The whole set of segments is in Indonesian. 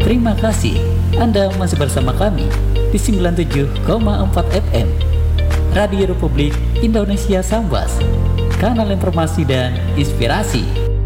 Terima kasih Anda masih bersama kami di 97,4 FM Radio Republik Indonesia Sambas, kanal informasi dan inspirasi.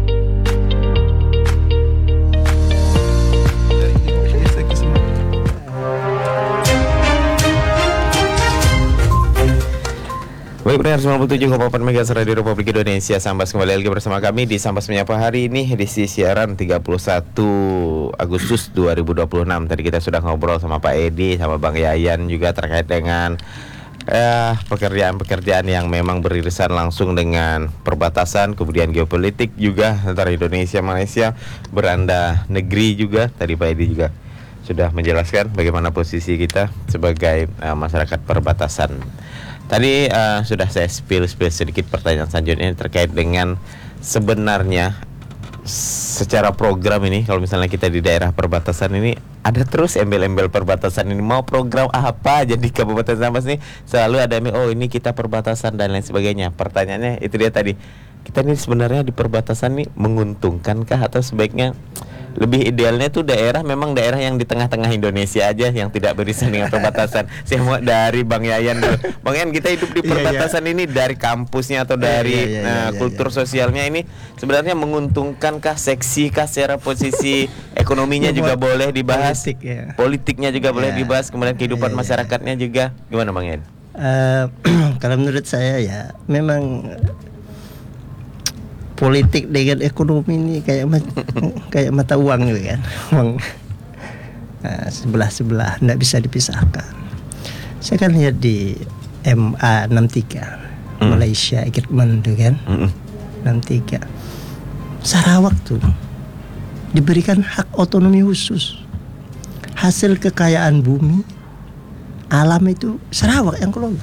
Baik, benar 97,4 MHz Radio Republik Indonesia Sambas, kembali lagi bersama kami di Sambas Menyapa hari ini, edisi siaran 31 Agustus 2026. Tadi kita sudah ngobrol sama Pak Edi, sama Bang Yayan juga terkait dengan pekerjaan-pekerjaan yang memang beririsan langsung dengan perbatasan, kemudian geopolitik juga antara Indonesia Malaysia, beranda negeri juga. Tadi Pak Edi juga sudah menjelaskan bagaimana posisi kita sebagai masyarakat perbatasan. Tadi sudah saya spill sedikit pertanyaan selanjutnya terkait dengan sebenarnya secara program ini, kalau misalnya kita di daerah perbatasan ini ada terus embel-embel perbatasan ini, mau program apa jadi Kabupaten Sambas ini selalu ada ini kita perbatasan dan lain sebagainya. Pertanyaannya itu dia tadi, kita ini sebenarnya di perbatasan ini menguntungkankah atau sebaiknya lebih idealnya tuh daerah yang di tengah-tengah Indonesia aja yang tidak beririsan dengan perbatasan. Saya mau dari Bang Yayan dulu. Bang Yayan, kita hidup di perbatasan ini dari kampusnya atau dari kultur sosialnya ini sebenarnya menguntungkankah, seksikah secara posisi ekonominya juga boleh dibahas, politiknya juga boleh dibahas, kemudian kehidupan masyarakatnya juga. Gimana Bang Yayan? Kalau menurut saya ya memang politik dengan ekonomi ini kayak mata uang gitu kan, uang sebelah nggak bisa dipisahkan. Saya kan lihat di MA 63 Malaysia Agreement tuh kan, 63 Sarawak tuh diberikan hak otonomi khusus, hasil kekayaan bumi alam itu Sarawak yang kelola.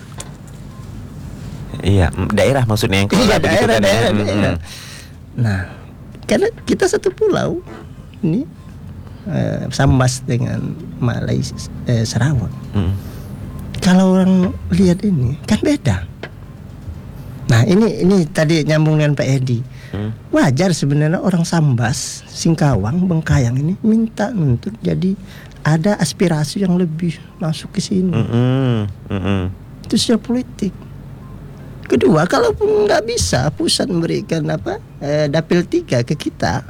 Iya, daerah maksudnya yang kelola begitu kan ya. Daerah. Nah, karena kita satu pulau ini Sambas dengan Malaysia, Sarawak. Kalau orang lihat ini kan beda. Nah, ini tadi nyambung dengan Pak Edi. Wajar sebenarnya orang Sambas, Singkawang, Bengkayang ini minta untuk jadi ada aspirasi yang lebih masuk ke sini. Itu secara politik. Kedua, kalaupun nggak bisa pusat memberikan dapil 3 ke kita,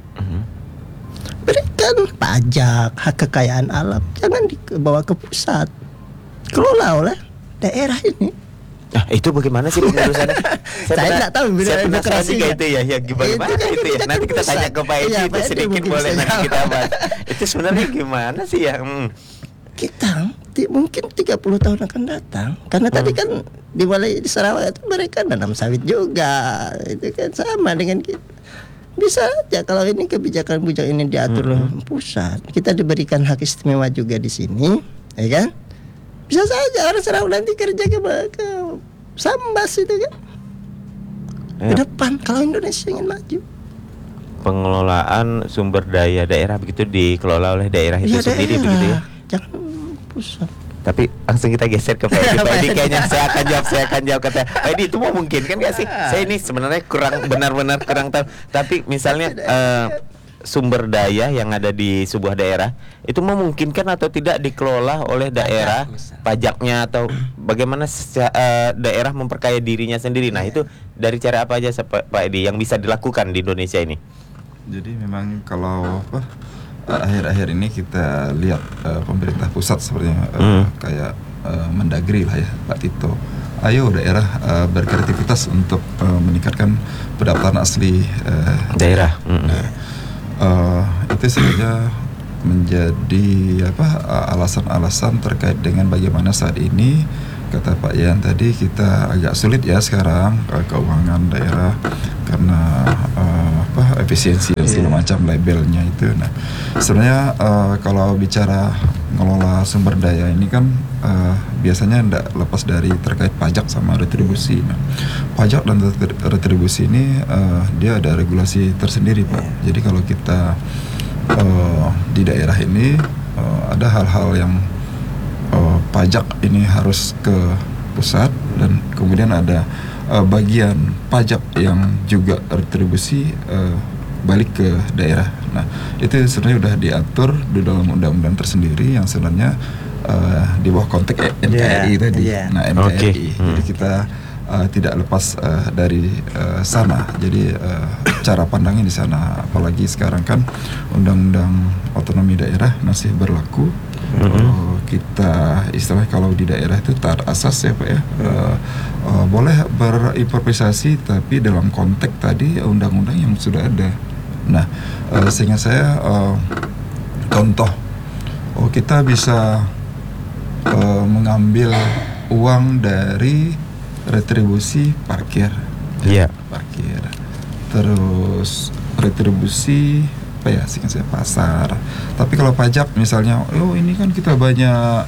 berikan pajak, hak kekayaan alam, jangan dibawa ke pusat, kelola oleh daerah ini. Nah, itu bagaimana sih pengurusannya? Saya nggak tahu. Saya penasaran juga itu ya gimana itu ya. Nanti kita tanya ke Pak Edi itu sedikit boleh nanti kita bahas. Itu sebenarnya gimana sih ya? Kita mungkin 30 tahun akan datang, karena tadi kan di Sarawak itu mereka nanam sawit juga, itu kan sama dengan kita. Bisa aja kalau ini kebijakan ini diatur oleh pusat, kita diberikan hak istimewa juga di sini, ya kan? Bisa saja orang Sarawak nanti kerja ke Sambas itu kan, ke depan kalau Indonesia ingin maju. Pengelolaan sumber daya daerah begitu dikelola oleh daerah itu sendiri daerah, begitu ya? Jangan pusat. Tapi langsung kita geser ke Pak Edi. Pak Edi kayaknya saya akan jawab kata Pak Edi, itu mau mungkin kan nggak sih? Saya ini sebenarnya benar-benar kurang tahu. Tapi misalnya sumber daya yang ada di sebuah daerah itu memungkinkan atau tidak dikelola oleh daerah, pajaknya atau bagaimana daerah memperkaya dirinya sendiri. Nah itu dari cara apa aja Pak Edi yang bisa dilakukan di Indonesia ini? Jadi memang kalau akhir-akhir ini kita lihat pemerintah pusat sepertinya kayak Mendagri lah ya, Pak Tito. Ayo daerah berkreativitas untuk meningkatkan pendapatan asli daerah. Itu saja menjadi alasan-alasan terkait dengan bagaimana saat ini, kata Pak Yan tadi, kita agak sulit ya sekarang keuangan daerah karena efisiensi dan segala macam labelnya itu. Nah, sebenarnya kalau bicara ngelola sumber daya ini kan biasanya tidak lepas dari terkait pajak sama retribusi. Nah, pajak dan retribusi ini dia ada regulasi tersendiri, Pak. Jadi kalau kita di daerah ini ada hal-hal yang pajak ini harus ke pusat, dan kemudian ada bagian pajak yang juga retribusi balik ke daerah. Nah, itu sebenarnya udah diatur di dalam undang-undang tersendiri yang sebenarnya di bawah konteks NKRI tadi. Nah, NKRI. Jadi kita tidak lepas dari sana. Jadi cara pandangnya di sana, apalagi sekarang kan undang-undang otonomi daerah masih berlaku. Kita istilahnya kalau di daerah itu taat asas ya Pak ya, boleh berimprovisasi tapi dalam konteks tadi undang-undang yang sudah ada. Nah, sehingga saya contoh, kita bisa mengambil uang dari retribusi parkir, parkir, terus retribusi apa ya, sehingga saya pasar. Tapi kalau pajak misalnya, ini kan kita banyak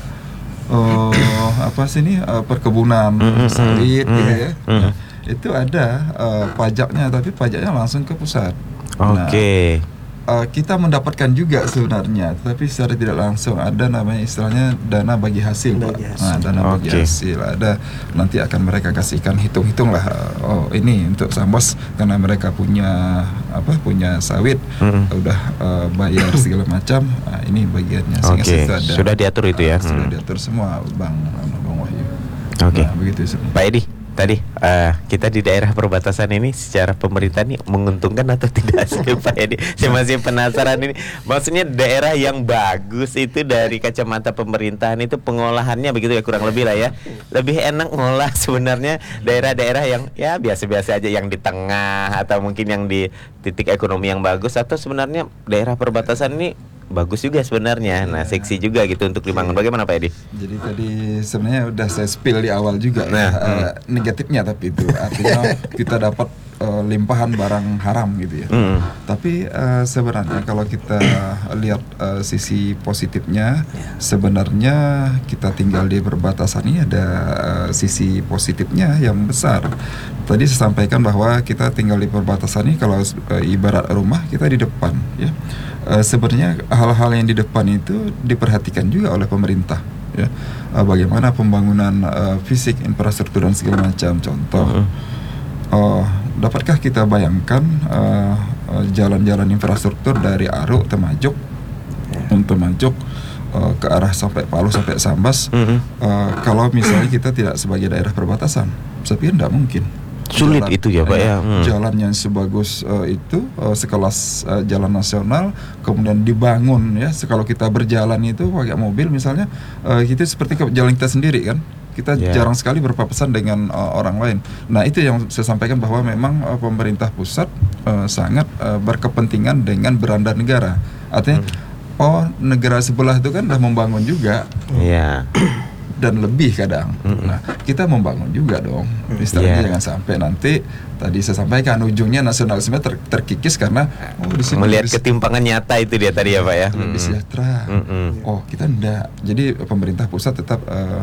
perkebunan sawit gitu ya. Nah, itu ada pajaknya, tapi pajaknya langsung ke pusat. Oke. Kita mendapatkan juga sebenarnya, tapi secara tidak langsung ada namanya istilahnya dana bagi hasil, Pak. Nah, dana bagi hasil ada, nanti akan mereka kasihkan hitung-hitung lah. Ini untuk Sambas karena mereka punya sawit, udah bayar segala macam. Ini bagiannya. Sehingga sudah diatur itu ya. Sudah diatur semua, Bang Wahyu. Nah, begitu sebenarnya. Pak Edi, tadi kita di daerah perbatasan ini secara pemerintah ini menguntungkan atau tidak sih Pak Edi? Saya masih penasaran ini. Maksudnya daerah yang bagus itu dari kacamata pemerintahan itu pengolahannya begitu ya, kurang lebih lah ya. Lebih enak ngolah sebenarnya daerah-daerah yang ya biasa-biasa aja, yang di tengah atau mungkin yang di titik ekonomi yang bagus, atau sebenarnya daerah perbatasan ini bagus juga sebenarnya. Nah, seksi juga gitu untuk dibangun. Bagaimana Pak Edi? Jadi tadi sebenarnya udah saya spill di awal juga negatifnya, tapi itu artinya kita dapat limpahan barang haram gitu ya. Tapi sebenarnya kalau kita lihat sisi positifnya, sebenarnya kita tinggal di perbatasan ini ada sisi positifnya yang besar. Tadi saya sampaikan bahwa kita tinggal di perbatasan ini, kalau ibarat rumah kita di depan ya. Sebenarnya hal-hal yang di depan itu diperhatikan juga oleh pemerintah ya. Bagaimana pembangunan fisik, infrastruktur dan segala macam. Contoh, dapatkah kita bayangkan jalan-jalan infrastruktur dari Aruk, Temajuk ke arah sampai Palu sampai Sambas, kalau misalnya kita tidak sebagai daerah perbatasan, saya pikir tidak mungkin. Sulit jalan, itu ya Pak ya. Jalan yang sebagus itu, sekelas jalan nasional, kemudian dibangun ya. Kalau kita berjalan itu pakai mobil misalnya, kita seperti jalan kita sendiri kan. Kita jarang sekali berpapasan dengan orang lain. Nah, itu yang saya sampaikan bahwa memang pemerintah pusat sangat berkepentingan dengan beranda negara. Artinya negara sebelah itu kan udah membangun juga. Dan lebih kadang. Nah, kita membangun juga dong. Istilahnya jangan sampai nanti tadi saya sampaikan ujungnya nasionalisme terkikis karena di sini melihat ketimpangan nyata itu dia tadi ya Pak ya. Lebih sejahtera. Kita enggak. Jadi pemerintah pusat tetap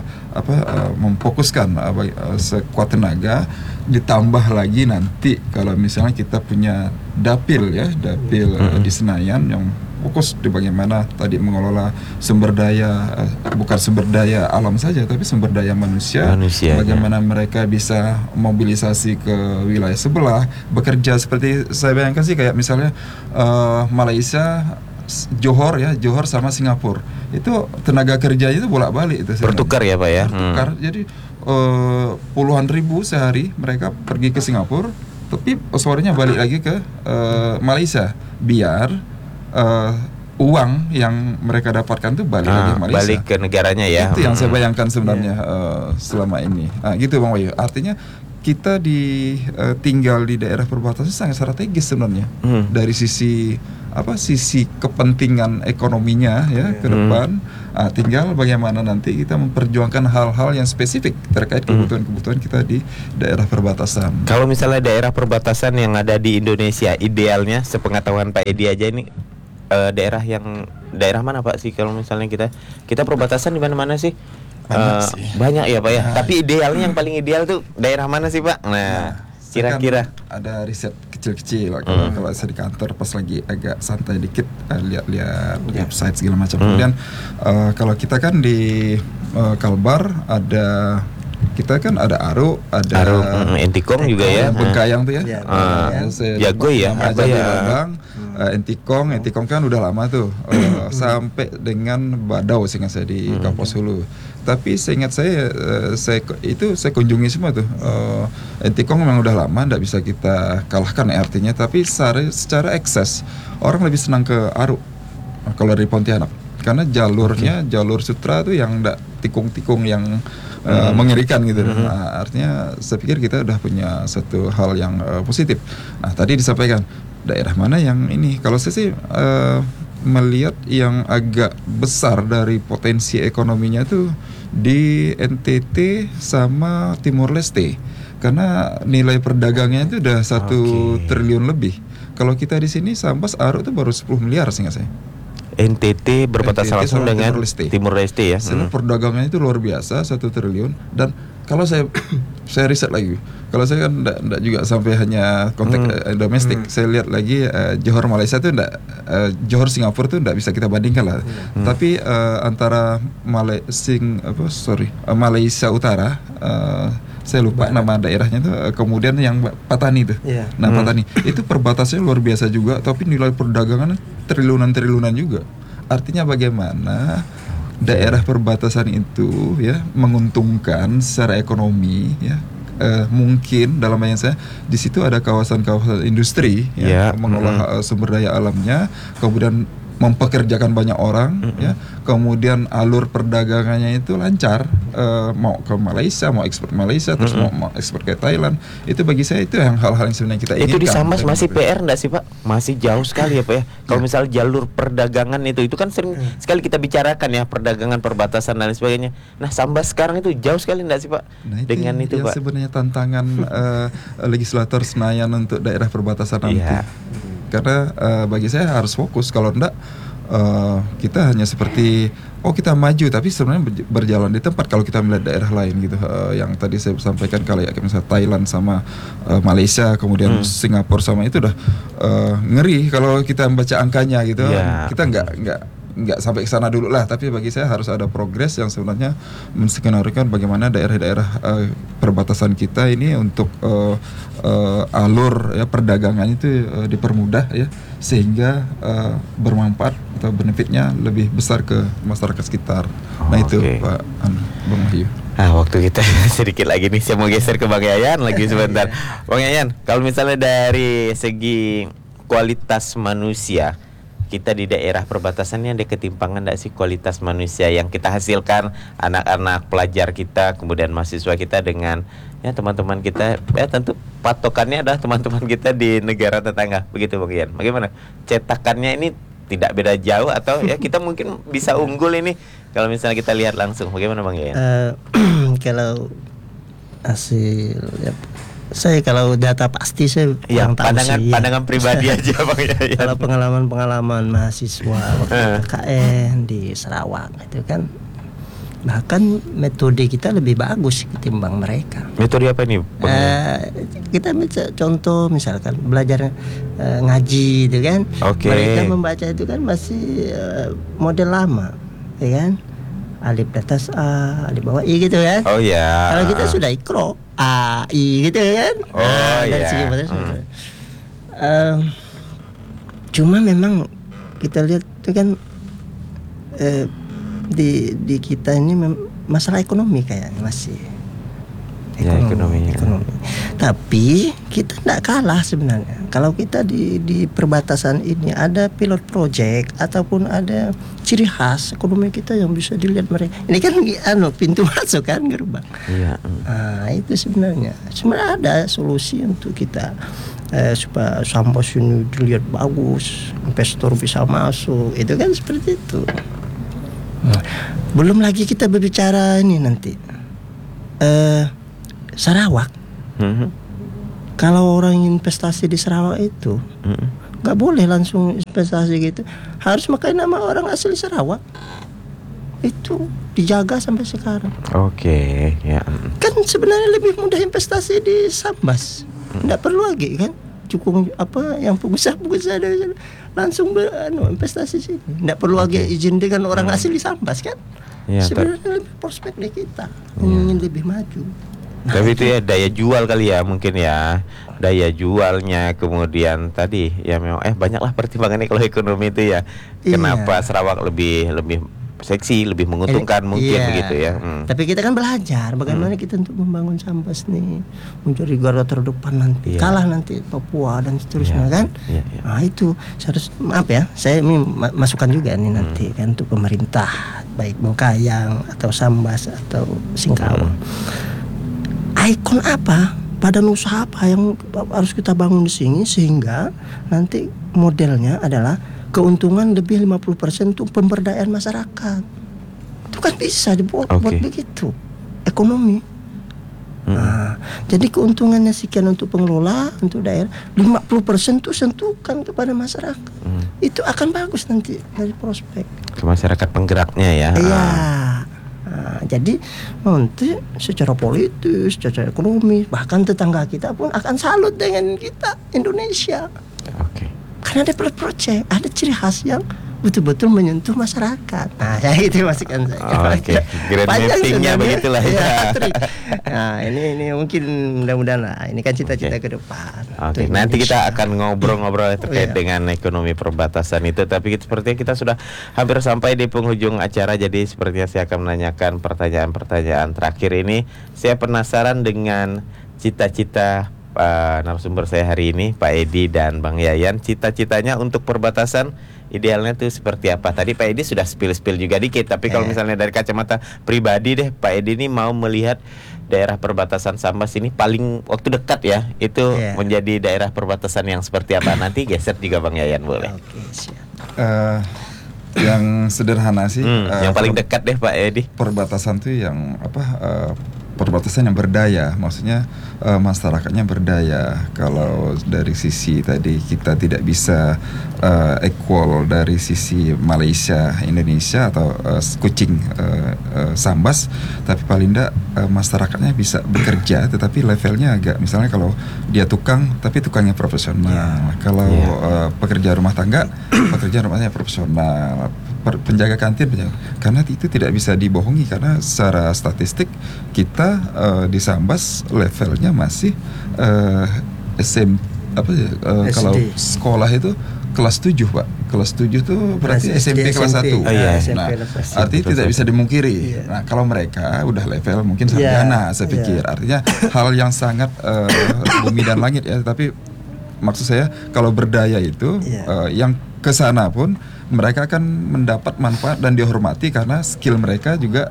memfokuskan sekuat tenaga, ditambah lagi nanti kalau misalnya kita punya dapil di Senayan yang fokus di bagaimana tadi mengelola sumber daya, bukan sumber daya alam saja tapi sumber daya manusia bagaimana mereka bisa mobilisasi ke wilayah sebelah, bekerja seperti saya bayangkan sih kayak misalnya Malaysia, Johor sama Singapura itu tenaga kerja itu bolak-balik itu bertukar ya Pak ya. Bertukar. Jadi puluhan ribu sehari mereka pergi ke Singapura, tapi sorenya balik lagi ke Malaysia biar uang yang mereka dapatkan tuh balik lagi ke Malaysia, balik ke negaranya ya. Itu yang saya bayangkan sebenarnya selama ini. Gitu Bang Wahyu. Artinya kita tinggal di daerah perbatasan sangat strategis sebenarnya dari sisi sisi kepentingan ekonominya ya ke depan. Tinggal bagaimana nanti kita memperjuangkan hal-hal yang spesifik terkait kebutuhan-kebutuhan kita di daerah perbatasan. Kalau misalnya daerah perbatasan yang ada di Indonesia, idealnya sepengetahuan Pak Edi aja ini daerah mana Pak sih kalau misalnya kita perbatasan di mana-mana sih? Banyak ya Pak ya. Tapi idealnya yang paling ideal tuh daerah mana sih Pak? Nah kira-kira ada riset kecil-kecil kalau saya di kantor pas lagi agak santai dikit lihat website segala macam. Kemudian kalau kita kan di Kalbar kita kan ada Aruk, ada Entikong juga ya, Bengkayang tuh ya, Jagoy ya, Ladang. Entikong kan udah lama tuh sampai dengan Badau seingat saya di Kapuas Hulu. Tapi seingat saya saya kunjungi semua tuh. Entikong memang udah lama, nggak bisa kita kalahkan artinya. Tapi secara ekses orang lebih senang ke Aruk kalau dari Pontianak, karena jalurnya jalur sutra tuh yang nggak tikung-tikung yang mengerikan gitu. Nah, artinya saya pikir kita udah punya satu hal yang positif. Nah, tadi disampaikan daerah mana yang ini, kalau saya sih melihat yang agak besar dari potensi ekonominya tuh di NTT sama Timur Leste, karena nilai perdagangnya itu udah 1 triliun lebih. Kalau kita di sini Sambas Aruk itu baru 10 miliar seingat saya. NTT berbatasan langsung dengan Timur Leste ya. Perdagangannya itu luar biasa, 1 triliun. Dan kalau saya riset lagi, kalau saya kan enggak juga sampai hanya konteks domestik. Saya lihat lagi Johor Malaysia itu Johor Singapura itu enggak bisa kita bandingkan lah. Tapi antara Malaysia Utara, saya lupa nama daerahnya itu, kemudian yang Patani itu. Nah, Patani itu perbatasannya luar biasa juga, tapi nilai perdagangan triliunan juga. Artinya bagaimana daerah perbatasan itu ya menguntungkan secara ekonomi ya. Mungkin dalam bayangan saya di situ ada kawasan-kawasan industri ya, mengolah sumber daya alamnya, kemudian mempekerjakan banyak orang ya, kemudian alur perdagangannya itu lancar, mau ke Malaysia, mau ekspor Malaysia, terus mau ekspor ke Thailand. Itu bagi saya itu yang hal-hal yang sebenarnya kita inginkan. Itu di Sambas masih PR enggak sih Pak? Masih jauh sekali ya Pak ya. Kalau misalnya jalur perdagangan itu kan sering sekali kita bicarakan ya, perdagangan perbatasan dan lain sebagainya. Nah, Sambas sekarang itu jauh sekali enggak sih Pak? Nah, dengan itu Pak. Sebenarnya tantangan legislator Senayan untuk daerah perbatasan nanti. Karena bagi saya harus fokus, kalau enggak kita hanya seperti kita maju tapi sebenarnya berjalan di tempat. Kalau kita melihat daerah lain gitu, yang tadi saya sampaikan, kalau ya misalnya Thailand sama Malaysia, kemudian Singapura sama itu udah ngeri kalau kita membaca angkanya gitu. Kita nggak sampai ke sana dulu lah, tapi bagi saya harus ada progres yang sebenarnya menskenariokan bagaimana daerah-daerah perbatasan kita ini untuk alur ya perdagangan itu dipermudah ya, sehingga bermanfaat atau benefitnya lebih besar ke masyarakat sekitar. Nah itu Pak Bang Wahyu. Waktu kita sedikit lagi nih, saya mau geser ke Bang Yayan lagi sebentar. Bang Yayan, kalau misalnya dari segi kualitas manusia, kita di daerah perbatasannya ada ketimpangan enggak sih kualitas manusia yang kita hasilkan, anak-anak pelajar kita, kemudian mahasiswa kita dengan ya teman-teman kita, ya tentu patokannya adalah teman-teman kita di negara tetangga, begitu Bang Ian. Bagaimana cetakannya ini tidak beda jauh atau ya kita mungkin bisa unggul ini kalau misalnya kita lihat langsung, bagaimana Bang Ian? Kalau hasil saya kalau data pasti saya kurang tahu sih. Pandangan pribadi aja Bang Yayan. Kalau pengalaman mahasiswa waktu KKN di Sarawak itu kan, bahkan metode kita lebih bagus ketimbang mereka. Metode apa nih? Kita contoh misalkan belajar ngaji itu kan. Mereka membaca itu kan masih model lama, ya kan? Alif di atas A, alif bawah I gitu kan. Kalau kita sudah ikro A, I gitu kan. Dari segi bahasa. Cuma memang kita lihat itu kan di kita ini masalah ekonomi kayaknya masih. Ekonomi. Tapi kita tidak kalah sebenarnya. Kalau kita di perbatasan ini ada pilot project ataupun ada ciri khas ekonomi kita yang bisa dilihat mereka. Ini kan pintu masuk kan gerbang. Itu sebenarnya ada solusi untuk kita supaya Sambas ini dilihat bagus, investor bisa masuk. Itu kan seperti itu. Belum lagi kita berbicara ini nanti Sarawak. Kalau orang investasi di Sarawak itu nggak boleh langsung investasi gitu, harus pakai nama orang asli Sarawak. Itu dijaga sampai sekarang. Kan sebenarnya lebih mudah investasi di Sambas. Nggak perlu lagi kan cukup yang pengusaha-pengusaha dari sana langsung investasi sini. Nggak perlu lagi izin dengan orang asli Sambas kan. Sebenarnya lebih prospek di kita ingin lebih maju. Tapi itu ya daya jual kali ya mungkin ya, daya jualnya, kemudian tadi ya memang banyaklah pertimbangannya kalau ekonomi itu ya. Kenapa Sarawak lebih seksi, lebih menguntungkan mungkin begitu ya. Tapi kita kan belajar bagaimana kita untuk membangun Sambas nih, menjadi garda terdepan nanti. Kalah nanti Papua dan seterusnya kan. Nah itu harus, maaf ya, saya ini masukan juga nih nanti kan untuk pemerintah, baik Bengkayang atau Sambas atau Singkawang. Ikon apa, badan usaha apa yang harus kita bangun di sini sehingga nanti modelnya adalah keuntungan lebih 50% untuk pemberdayaan masyarakat. Itu kan bisa dibuat buat begitu ekonomi. Nah, jadi keuntungannya sekian untuk pengelola, untuk daerah, 50% itu sentuhkan kepada masyarakat. Itu akan bagus nanti dari prospek ke masyarakat penggeraknya ya. Iya. Nah, jadi nanti secara politis, secara ekonomi, bahkan tetangga kita pun akan salut dengan kita Indonesia. Karena ada project, ada ciri khas yang betul-betul menyentuh masyarakat. Nah, itu masukan saya. Grand mappingnya begitulah ya. Nah, ini mungkin mudah-mudahan lah. Ini kan cita-cita ke depan. Nanti kita akan ngobrol-ngobrol terkait dengan ekonomi perbatasan itu. Tapi sepertinya kita sudah hampir sampai di penghujung acara. Jadi sepertinya saya akan menanyakan pertanyaan-pertanyaan terakhir ini. Saya penasaran dengan cita-cita narasumber saya hari ini, Pak Edi dan Bang Yayan. Cita-citanya untuk perbatasan idealnya tuh seperti apa? Tadi Pak Edi sudah spill juga dikit, tapi kalau misalnya dari kacamata pribadi deh, Pak Edi ini mau melihat daerah perbatasan Sambas ini paling waktu dekat ya, itu menjadi daerah perbatasan yang seperti apa? Nanti geser juga Bang Yayan boleh. Yang sederhana sih, yang paling dekat deh Pak Edi. Perbatasan tuh yang perbatasan yang berdaya, maksudnya masyarakatnya berdaya. Kalau dari sisi tadi kita tidak bisa equal dari sisi Malaysia, Indonesia atau Kuching, Sambas, tapi paling tidak masyarakatnya bisa bekerja, tetapi levelnya agak, misalnya kalau dia tukang, tapi tukangnya profesional. Kalau pekerja rumah tangga, pekerja rumahnya profesional. Penjaga kantin, karena itu tidak bisa dibohongi, karena secara statistik kita di Sambas levelnya masih kalau sekolah itu kelas 7 Pak. Kelas 7 itu berarti SMP kelas 1. Nah, artinya tidak bisa dimungkiri. Nah, kalau mereka udah level mungkin sarjana, saya pikir. Artinya hal yang sangat bumi dan langit ya. Tapi maksud saya kalau berdaya itu yang kesana pun mereka akan mendapat manfaat dan dihormati karena skill mereka juga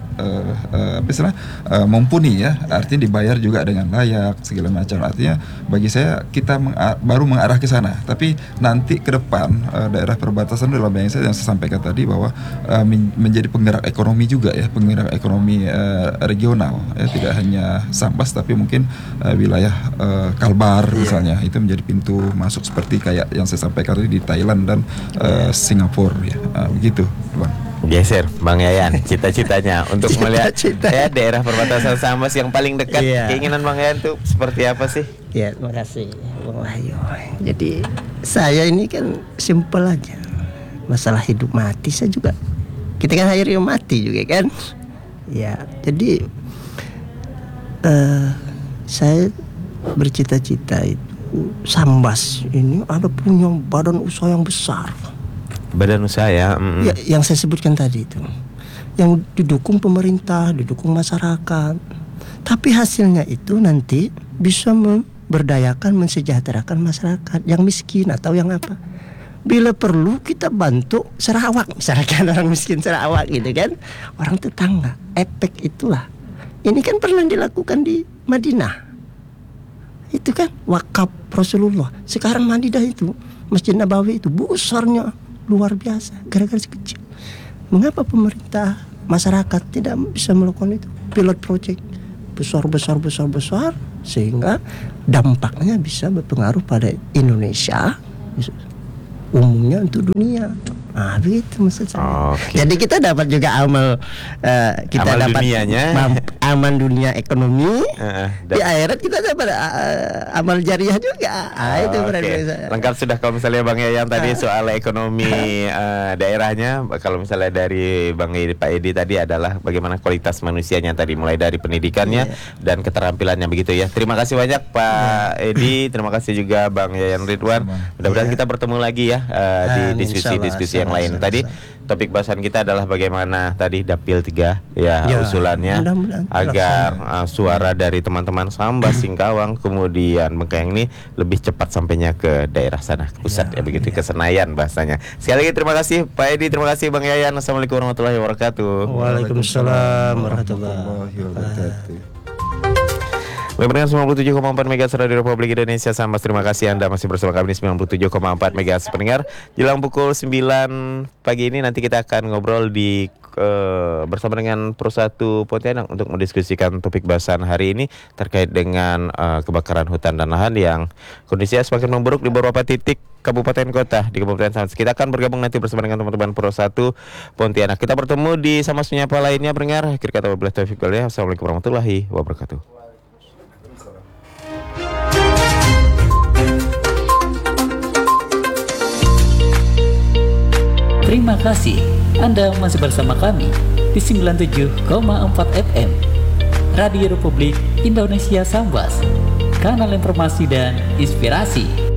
mumpuni ya. Artinya dibayar juga dengan layak segala macam. Artinya bagi saya kita baru mengarah ke sana. Tapi nanti ke depan daerah perbatasan dalam yang saya sampaikan tadi bahwa menjadi penggerak ekonomi juga ya, penggerak ekonomi regional ya, tidak hanya Sambas tapi mungkin wilayah Kalbar misalnya, itu menjadi pintu masuk seperti kayak yang saya sampaikan tadi di Thailand dan Singapura ya, begitu Bang. Geser Bang Yayan, cita-citanya untuk melihat ya daerah perbatasan Sambas yang paling dekat. Keinginan Bang Yayan tuh seperti apa sih? Ya, terima kasih Bang Wahyu. Jadi saya ini kan simpel aja, masalah hidup mati saya juga, kita kan akhirnya mati juga kan. Ya, jadi saya bercita-cita itu Sambas ini ada punya badan usaha yang besar. Badan usaha ya, yang saya sebutkan tadi itu, yang didukung pemerintah, didukung masyarakat. Tapi hasilnya itu nanti bisa memberdayakan, mensejahterakan masyarakat yang miskin atau yang apa. Bila perlu kita bantu Sarawak, misalkan orang miskin Sarawak gitu kan, orang tetangga. Efek itulah. Ini kan pernah dilakukan di Madinah. Itu kan wakaf Rasulullah. Sekarang Madinah itu, Masjid Nabawi itu besarnya luar biasa, gara-gara kecil. Mengapa pemerintah, masyarakat tidak bisa melakukan itu? Pilot project besar sehingga dampaknya bisa berpengaruh pada Indonesia, umumnya untuk dunia. Nah, begitu maksud saya. Jadi kita dapat juga amal, kita amal dapat dunianya. aman dunia ekonomi, dan- di akhirat kita dapat amal jariah juga. Itu Oke. berarti saya. Lengkap sudah kalau misalnya Bang Yayan tadi soal ekonomi daerahnya. Kalau misalnya dari Bang Edi, Pak Edi tadi adalah bagaimana kualitas manusianya tadi, mulai dari pendidikannya dan keterampilannya begitu ya. Terima kasih banyak Pak Edi, terima kasih juga Bang Yayan Ridwan. Mudah-mudahan kita bertemu lagi ya di Amin, diskusi-diskusi yang lain. sama-sama. Tadi topik bahasan kita adalah bagaimana tadi Dapil 3 ya, Ya, usulannya mudah-mudahan agar suara dari teman-teman Sambas, Singkawang, kemudian Bengkayang ini lebih cepat sampainya ke daerah sana, ke pusat ya, begitu, ke Senayan bahasanya. Sekali lagi terima kasih Pak Edi, terima kasih Bang Yayan. Assalamualaikum warahmatullahi wabarakatuh. Waalaikumsalam warahmatullahi wabarakatuh. Mendengar 97,4 MHz Radio Republik Indonesia Sambas. Terima kasih Anda masih bersama kami di 97,4 MHz pendengar. Jelang pukul 9 pagi ini nanti kita akan ngobrol di bersama dengan Pro1 Pontianak untuk mendiskusikan topik bahasan hari ini terkait dengan kebakaran hutan dan lahan yang kondisinya semakin memburuk di beberapa titik kabupaten kota di Kabupaten Sambas. Kita akan bergabung nanti bersama dengan teman-teman Pro1 Pontianak. Kita bertemu di Sambas Menyapa lainnya pendengar. Akhir kata wabillahi taufiq wal hidayah. Assalamualaikum warahmatullahi wabarakatuh. Terima kasih Anda masih bersama kami di 97,4 FM Radio Republik Indonesia Sambas, kanal informasi dan inspirasi.